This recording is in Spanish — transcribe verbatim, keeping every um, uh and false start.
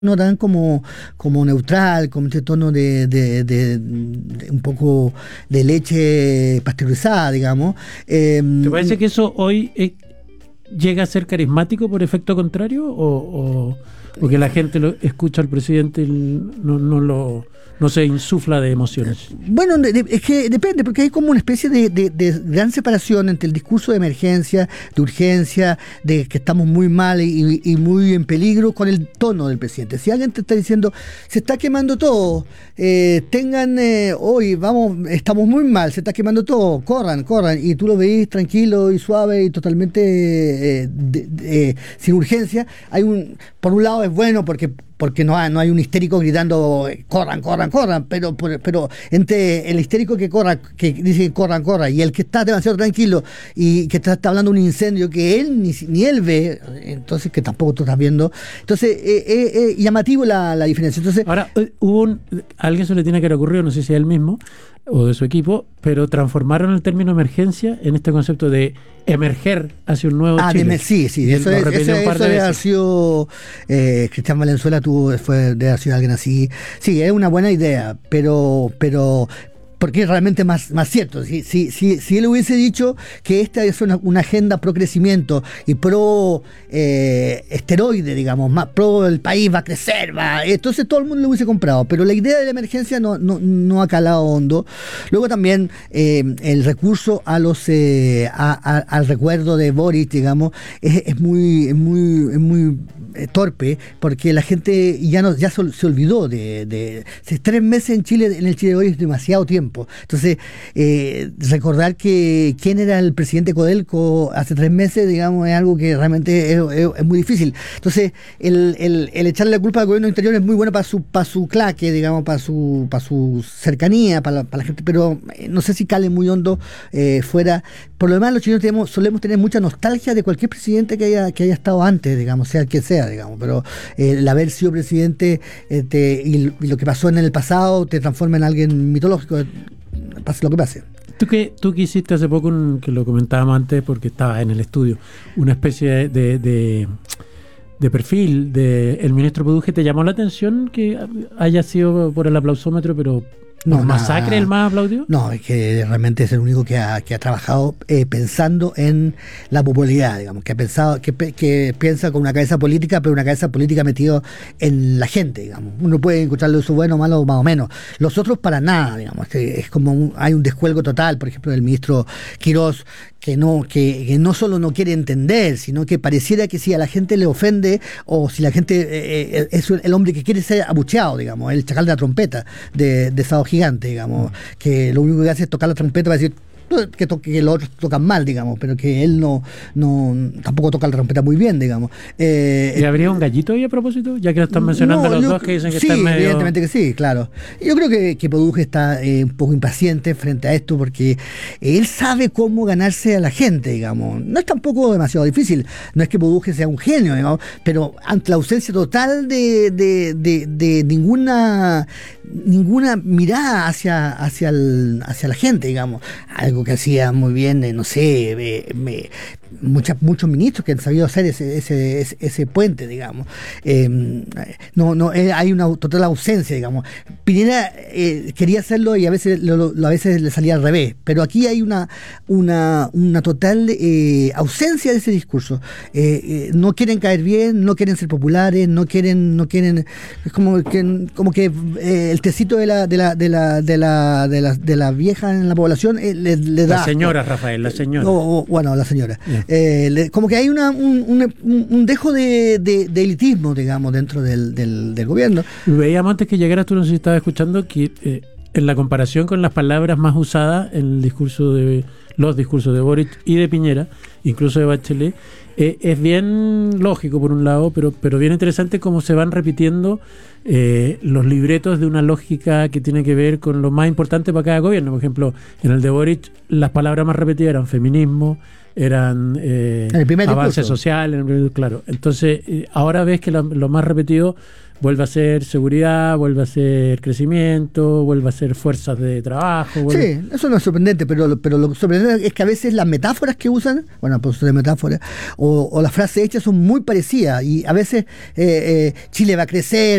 no tan como, como neutral, con este tono de, de, de, de un poco de leche pasteurizada, digamos. Eh, ¿Te parece que eso hoy eh, llega a ser carismático por efecto contrario? ¿O, o, o que la gente lo escucha al presidente y no, no lo... no se insufla de emociones? Bueno, es que depende, porque hay como una especie de, de, de gran separación entre el discurso de emergencia, de urgencia, de que estamos muy mal y, y muy en peligro, con el tono del presidente. Si alguien te está diciendo, se está quemando todo, eh, tengan, eh, hoy vamos, estamos muy mal, se está quemando todo, corran, corran, y tú lo veis tranquilo y suave y totalmente eh, de, de, sin urgencia, hay un, por un lado es bueno porque porque no hay, no hay un histérico gritando corran, corran, corran, pero pero entre el histérico que corra, que dice corran, corran, y el que está demasiado tranquilo y que está, está hablando de un incendio que él ni, ni él ve, entonces que tampoco tú estás viendo, entonces eh, eh, eh, llamativo la, la diferencia. Entonces ahora hubo un, a alguien se le tiene que haber ocurrido, no sé si a él mismo o de su equipo, pero transformaron el término emergencia en este concepto de emerger hacia un nuevo ah, Chile. De, sí, sí, eso, es, eso, eso debe haber sido eh, Cristian Valenzuela, tuvo, fue, debe haber sido alguien así. Sí, es una buena idea, pero pero porque es realmente más, más cierto. Si, si, si, si él hubiese dicho que esta es una, una agenda pro crecimiento y pro eh, esteroide, digamos, más pro el país va a crecer, va, entonces todo el mundo lo hubiese comprado. Pero la idea de la emergencia no, no, no ha calado hondo. Luego también eh, el recurso a los eh, a, a, al recuerdo de Boric, digamos, es, es muy, es muy, es muy eh, torpe, porque la gente ya no ya se, se olvidó de, de, de tres meses en Chile, en el Chile de hoy es demasiado tiempo. Entonces, eh, recordar que quién era el presidente Codelco hace tres meses, digamos, es algo que realmente es, es, es muy difícil. Entonces, el, el, el echarle la culpa al gobierno interior es muy bueno para su para su claque, digamos, para su para su cercanía, para la, para la gente, pero no sé si cale muy hondo eh, fuera. Por lo demás, los chilenos tenemos, solemos tener mucha nostalgia de cualquier presidente que haya que haya estado antes, digamos, sea el que sea, digamos, pero eh, el haber sido presidente eh, te, y, y lo que pasó en el pasado te transforma en alguien mitológico, pase lo que pase. Tú que, tú que hiciste hace poco, un, que lo comentábamos antes porque estaba en el estudio, una especie de, de, de perfil del de ministro Peduje, ¿te llamó la atención que haya sido por el aplausómetro, pero no, por masacre el más aplaudido? No, es que realmente es el único que ha, que ha trabajado eh, pensando en la popularidad, digamos, que ha pensado, que, que piensa con una cabeza política, pero una cabeza política metido en la gente, digamos. Uno puede encontrarlo eso bueno, malo, más o menos. Los otros para nada, digamos. Es como un, hay un descuelgo total, por ejemplo, del ministro Quirós, que no, que, que no solo no quiere entender, sino que pareciera que si a la gente le ofende, o si la gente eh, es el hombre que quiere ser abucheado, digamos, el chacal de la trompeta de, de Sábado Gigante, digamos, que lo único que hace es tocar la trompeta para decir que, toque, que los otros tocan mal, digamos, pero que él no, no tampoco toca la trompeta muy bien, digamos. Eh, ¿Y habría un gallito ahí a propósito? Ya que lo están mencionando no, los yo, dos que dicen que sí, están medio... Sí, evidentemente que sí, claro. Yo creo que, que Peduje está eh, un poco impaciente frente a esto porque él sabe cómo ganarse a la gente, digamos. No es tampoco demasiado difícil, no es que Peduje sea un genio, digamos, pero ante la ausencia total de, de, de, de ninguna ninguna mirada hacia hacia, el, hacia la gente, digamos, algo que hacía muy bien, eh, no sé, eh, me, mucha, muchos ministros que han sabido hacer ese ese, ese, ese puente, digamos. Eh, no no eh, hay una total ausencia, digamos. Piñera eh, quería hacerlo y a veces lo, lo, a veces le salía al revés, pero aquí hay una una una total eh, ausencia de ese discurso. Eh, eh, no quieren caer bien, no quieren ser populares, no quieren no quieren es como que como que eh, el tecito de la de la de la de la de la, de la vieja en la población eh, le, le da la señora, Rafael, la señora. O, o, bueno, la señora. Yeah. Eh, le, como que hay una, un, un, un dejo de, de, de elitismo, digamos, dentro del, del, del gobierno. Veíamos antes que llegaras, tú no sé si estabas escuchando, que eh, en la comparación con las palabras más usadas en el discurso de los discursos de Boric y de Piñera, incluso de Bachelet, eh, es bien lógico por un lado, pero, pero bien interesante cómo se van repitiendo eh, los libretos de una lógica que tiene que ver con lo más importante para cada gobierno. Por ejemplo, en el de Boric las palabras más repetidas eran feminismo, eran eh, avance social, claro. Entonces, eh, ahora ves que lo, lo más repetido vuelve a ser seguridad, vuelve a ser crecimiento, vuelve a ser fuerzas de trabajo. Vuelve... Sí, eso no es sorprendente, pero, pero lo sorprendente es que a veces las metáforas que usan, bueno, pues de metáforas, o, o las frases hechas son muy parecidas, y a veces eh, eh, Chile va a crecer,